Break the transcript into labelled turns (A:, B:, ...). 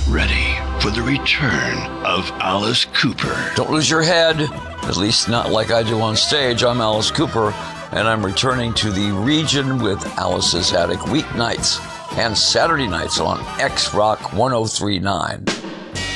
A: Get ready for the return of Alice Cooper.
B: Don't lose your head, at least not like I do on stage. I'm Alice Cooper, and I'm returning to the region with Alice's Attic weeknights and Saturday nights on X Rock 1039.